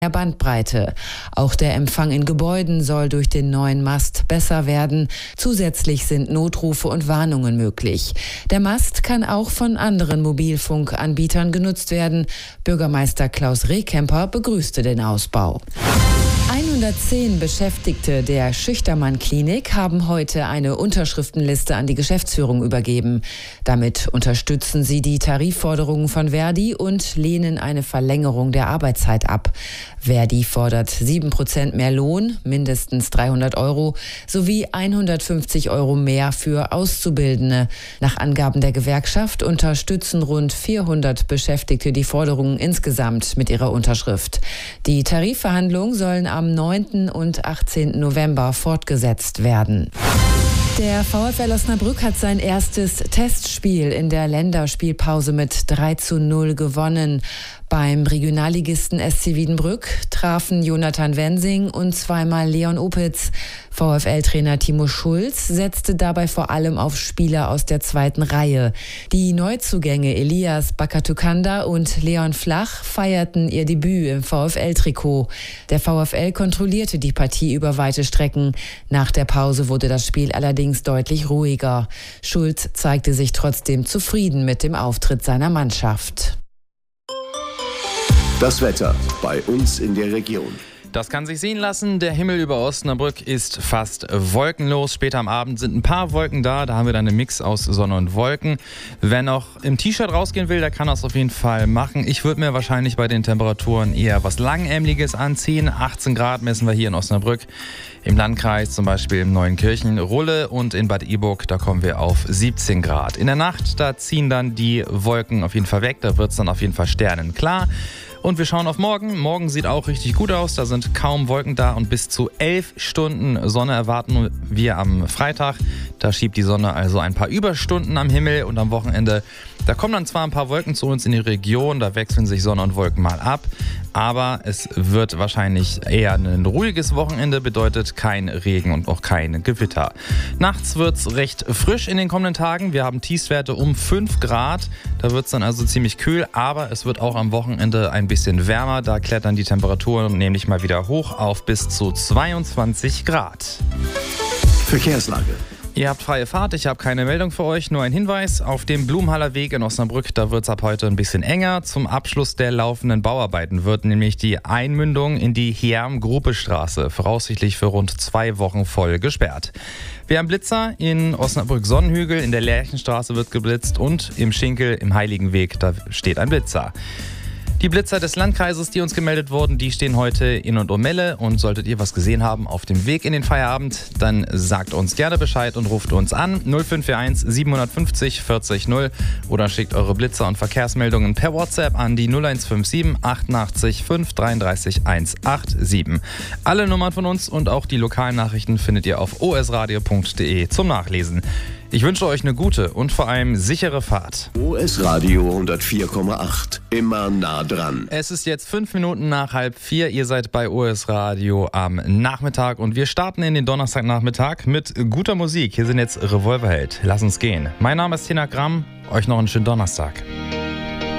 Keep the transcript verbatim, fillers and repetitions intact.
Bandbreite. Auch der Empfang in Gebäuden soll durch den neuen Mast besser werden. Zusätzlich sind Notrufe und Warnungen möglich. Der Mast kann auch von anderen Mobilfunkanbietern genutzt werden. Bürgermeister Klaus Rehkemper begrüßte den Ausbau. hundertzehn Beschäftigte der Schüchtermann-Klinik haben heute eine Unterschriftenliste an die Geschäftsführung übergeben. Damit unterstützen sie die Tarifforderungen von Verdi und lehnen eine Verlängerung der Arbeitszeit ab. Verdi fordert sieben Prozent mehr Lohn, mindestens dreihundert Euro, sowie hundertfünfzig Euro mehr für Auszubildende. Nach Angaben der Gewerkschaft unterstützen rund vierhundert Beschäftigte die Forderungen insgesamt mit ihrer Unterschrift. Die Tarifverhandlungen sollen am neunten und achtzehnten November fortgesetzt werden. Der VfL Osnabrück hat sein erstes Testspiel in der Länderspielpause mit drei zu null gewonnen. Beim Regionalligisten S C Wiedenbrück trafen Jonathan Wensing und zweimal Leon Opitz. VfL-Trainer Timo Schulz setzte dabei vor allem auf Spieler aus der zweiten Reihe. Die Neuzugänge Elias Bakatukanda und Leon Flach feierten ihr Debüt im VfL-Trikot. Der VfL kontrollierte die Partie über weite Strecken. Nach der Pause wurde das Spiel allerdings deutlich ruhiger. Schulz zeigte sich trotzdem zufrieden mit dem Auftritt seiner Mannschaft. Das Wetter bei uns in der Region. Das kann sich sehen lassen. Der Himmel über Osnabrück ist fast wolkenlos. Später am Abend sind ein paar Wolken da. Da haben wir dann einen Mix aus Sonne und Wolken. Wer noch im T-Shirt rausgehen will, der kann das auf jeden Fall machen. Ich würde mir wahrscheinlich bei den Temperaturen eher was Langärmeliges anziehen. achtzehn Grad messen wir hier in Osnabrück. Im Landkreis, zum Beispiel im Neuenkirchen, Rulle und in Bad Iburg, da kommen wir auf siebzehn Grad. In der Nacht, da ziehen dann die Wolken auf jeden Fall weg. Da wird es dann auf jeden Fall sternenklar. Und wir schauen auf morgen. Morgen sieht auch richtig gut aus. Da sind kaum Wolken da und bis zu elf Stunden Sonne erwarten wir am Freitag. Da schiebt die Sonne also ein paar Überstunden am Himmel und am Wochenende, da kommen dann zwar ein paar Wolken zu uns in die Region, da wechseln sich Sonne und Wolken mal ab, aber es wird wahrscheinlich eher ein ruhiges Wochenende, bedeutet kein Regen und auch kein Gewitter. Nachts wird es recht frisch in den kommenden Tagen. Wir haben Tiefstwerte um fünf Grad, da wird es dann also ziemlich kühl, aber es wird auch am Wochenende ein bisschen wärmer. Da klettern die Temperaturen nämlich mal wieder hoch auf bis zu zweiundzwanzig Grad. Verkehrslage. Ihr habt freie Fahrt, ich habe keine Meldung für euch, nur ein Hinweis. Auf dem Blumenhaller Weg in Osnabrück, da wird es ab heute ein bisschen enger. Zum Abschluss der laufenden Bauarbeiten wird nämlich die Einmündung in die Hierm-Gruppe-Straße voraussichtlich für rund zwei Wochen voll gesperrt. Wir haben Blitzer in Osnabrück-Sonnenhügel, in der Lerchenstraße wird geblitzt und im Schinkel, im Heiligenweg, da steht ein Blitzer. Die Blitzer des Landkreises, die uns gemeldet wurden, die stehen heute in und um Melle. Und solltet ihr was gesehen haben auf dem Weg in den Feierabend, dann sagt uns gerne Bescheid und ruft uns an null fünf vier eins sieben fünf null vierzig null oder schickt eure Blitzer und Verkehrsmeldungen per WhatsApp an die null eins fünf sieben achtundachtzig fünf dreiunddreißig hundertsiebenundachtzig. Alle Nummern von uns und auch die lokalen Nachrichten findet ihr auf o s radio punkt d e zum Nachlesen. Ich wünsche euch eine gute und vor allem sichere Fahrt. O S Radio hundertvier Komma acht. Immer nah dran. Es ist jetzt fünf Minuten nach halb vier. Ihr seid bei O S Radio am Nachmittag und wir starten in den Donnerstagnachmittag mit guter Musik. Hier sind jetzt Revolverheld. Lass uns gehen. Mein Name ist Tina Gramm. Euch noch einen schönen Donnerstag.